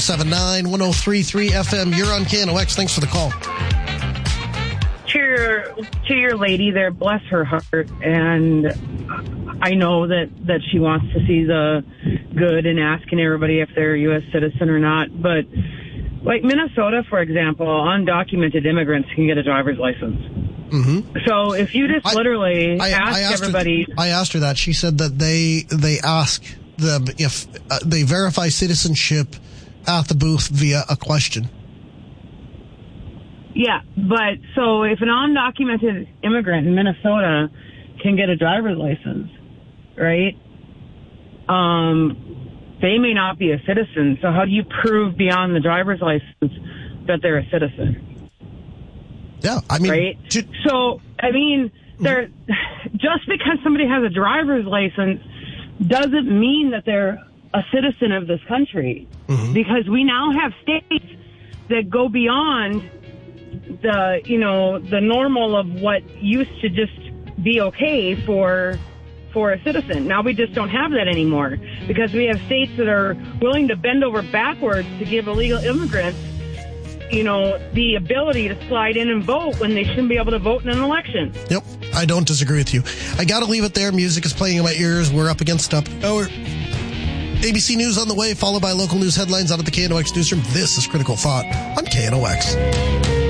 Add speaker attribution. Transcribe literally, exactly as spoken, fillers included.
Speaker 1: seven nine, one oh three three F M. You're on K N O X. Thanks for the call.
Speaker 2: To your, to your lady there, bless her heart. And I know that, that she wants to see the good in asking everybody if they're a U S citizen or not. But like Minnesota, for example, undocumented immigrants can get a driver's license.
Speaker 1: Mm-hmm.
Speaker 2: So if you just
Speaker 1: I,
Speaker 2: literally
Speaker 1: I,
Speaker 2: ask
Speaker 1: I asked
Speaker 2: everybody...
Speaker 1: Her, I asked her that. She said that they they ask them if uh, they verify citizenship at the booth via a question.
Speaker 2: Yeah, but so if an undocumented immigrant in Minnesota can get a driver's license, right, um, they may not be a citizen. So how do you prove beyond the driver's license that they're a citizen?
Speaker 1: Yeah, I mean...
Speaker 2: Right?
Speaker 1: To,
Speaker 2: so, I mean, they're, just because somebody has a driver's license doesn't mean that they're a citizen of this country. Mm-hmm. Because we now have states that go beyond the, you know, the normal of what used to just be okay for for a citizen. Now we just don't have that anymore because we have states that are willing to bend over backwards to give illegal immigrants, you know, the ability to slide in and vote when they shouldn't be able to vote in an election.
Speaker 1: Yep, I don't disagree with you. I got to leave it there. Music is playing in my ears. We're up against up hour. A B C News on the way, followed by local news headlines out of the K N O X newsroom. This is Critical Thought on K N O X.